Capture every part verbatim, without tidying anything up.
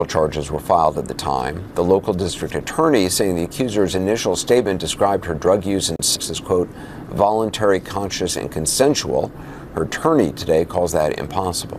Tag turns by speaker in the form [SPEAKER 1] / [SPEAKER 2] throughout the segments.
[SPEAKER 1] Charges were filed at the time. The local district attorney saying the accuser's initial statement described her drug use and sex as, quote, voluntary, conscious, and consensual. Her attorney today calls that impossible.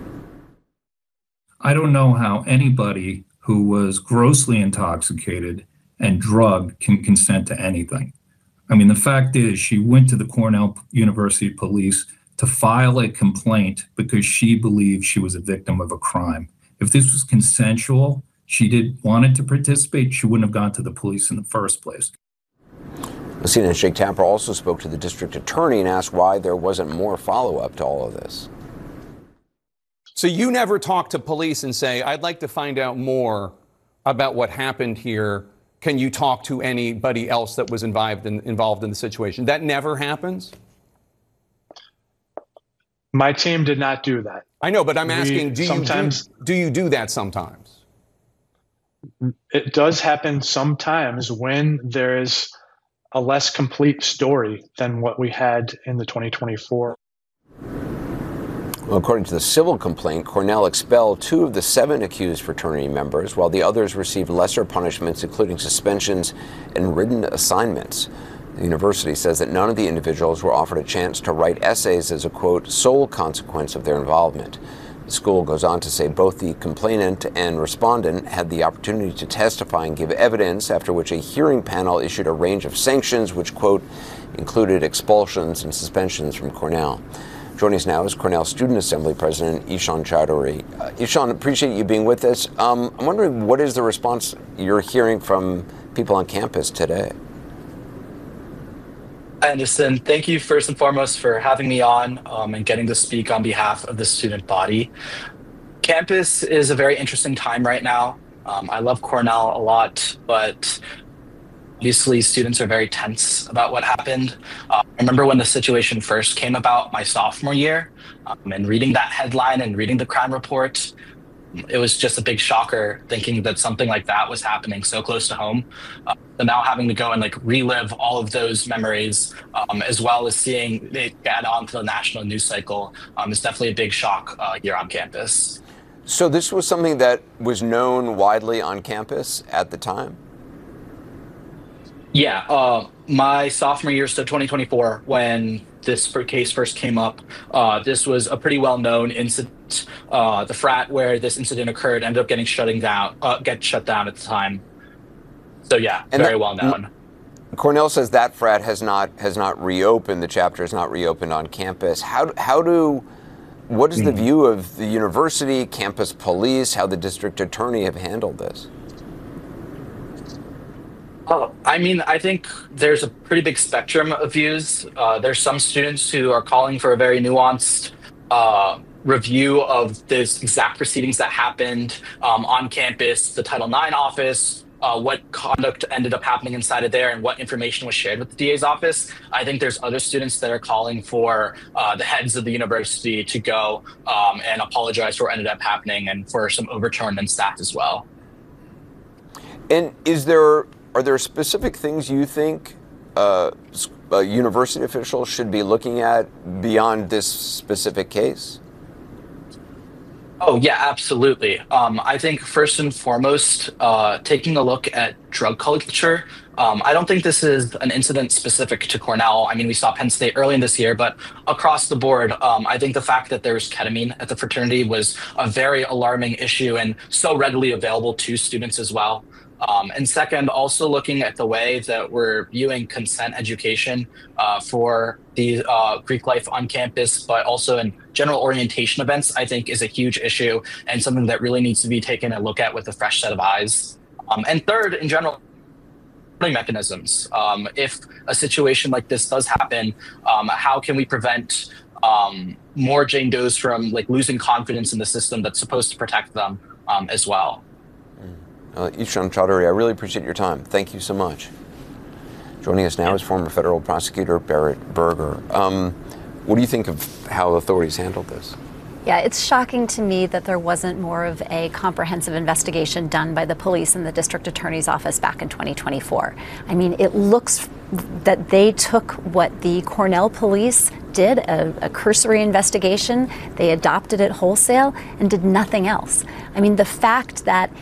[SPEAKER 2] I don't know how anybody who was grossly intoxicated and drugged can consent to anything. I mean, the fact is she went to the Cornell University Police to file a complaint because she believed she was a victim of a crime. If this was consensual, she did wanted to participate, she wouldn't have gone to the police in the first place.
[SPEAKER 1] C N N's Jake Tapper also spoke to the district attorney and asked why there wasn't more follow-up to all of this.
[SPEAKER 3] So you never talk to police and say, I'd like to find out more about what happened here. Can you talk to anybody else that was involved in, involved in the situation? That never happens?
[SPEAKER 4] My team did not do that.
[SPEAKER 3] I know, but I'm
[SPEAKER 4] We
[SPEAKER 3] asking, do
[SPEAKER 4] sometimes,
[SPEAKER 3] you do, do you do that sometimes?
[SPEAKER 4] It does happen sometimes when there is a less complete story than what we had in the twenty twenty-four.
[SPEAKER 1] Well, according to the civil complaint, Cornell expelled two of the seven accused fraternity members, while the others received lesser punishments, including suspensions and written assignments. The university says that none of the individuals were offered a chance to write essays as a, quote, sole consequence of their involvement. The school goes on to say both the complainant and respondent had the opportunity to testify and give evidence, after which a hearing panel issued a range of sanctions, which, quote, included expulsions and suspensions from Cornell. Joining us now is Cornell Student Assembly President Ishan Chowdhury. Uh, Ishan, appreciate you being with us. Um, I'm wondering, what is the response you're hearing from people on campus today?
[SPEAKER 5] Anderson, thank you first and foremost for having me on um, and getting to speak on behalf of the student body. Campus is a very interesting time right now. Um, I love Cornell a lot, but obviously students are very tense about what happened. Uh, I remember when the situation first came about my sophomore year, um, and reading that headline and reading the crime report, it was just a big shocker thinking that something like that was happening so close to home. Uh, so now having to go and like relive all of those memories, um, as well as seeing it get onto the national news cycle, um, is definitely a big shock uh, here on campus.
[SPEAKER 1] So this was something that was known widely on campus at the time?
[SPEAKER 5] Yeah, uh, my sophomore year, so twenty twenty-four, when this case first came up, uh, this was a pretty well-known incident. Uh, the frat where this incident occurred ended up getting shutting down, uh, get shut down at the time. So yeah, and very that, well known.
[SPEAKER 1] Cornell says that frat has not has not reopened. The chapter has not reopened on campus. How how do what is mm. the view of the university, campus police, how the district attorney have handled this?
[SPEAKER 5] Oh, I mean, I think there's a pretty big spectrum of views. Uh, there's some students who are calling for a very nuanced uh, review of this exact proceedings that happened um, on campus, the Title nine office, uh, what conduct ended up happening inside of there, and what information was shared with the D A's office. I think there's other students that are calling for uh, the heads of the university to go um, and apologize for what ended up happening and for some overturn and staff as well.
[SPEAKER 1] And is there... Are there specific things you think uh, uh, university officials should be looking at beyond this specific case?
[SPEAKER 5] Oh, yeah, absolutely. Um, I think first and foremost, uh, taking a look at drug culture. Um, I don't think this is an incident specific to Cornell. I mean, we saw Penn State early in this year, but across the board, um, I think the fact that there's ketamine at the fraternity was a very alarming issue and so readily available to students as well. Um, and second, also looking at the way that we're viewing consent education uh, for the uh, Greek life on campus, but also in general orientation events, I think is a huge issue and something that really needs to be taken a look at with a fresh set of eyes. Um, and third, in general, mechanisms. Um, if a situation like this does happen, um, how can we prevent um, more Jane Does from like losing confidence in the system that's supposed to protect them um, as well?
[SPEAKER 1] Uh, Ishan Chowdhury, I really appreciate your time. Thank you so much. Joining us now is former federal prosecutor Barrett Berger. Um, what do you think of how authorities handled this?
[SPEAKER 6] Yeah, it's shocking to me that there wasn't more of a comprehensive investigation done by the police and the district attorney's office back in twenty twenty-four. I mean, it looks that they took what the Cornell police did, a, a cursory investigation, they adopted it wholesale and did nothing else. I mean, the fact that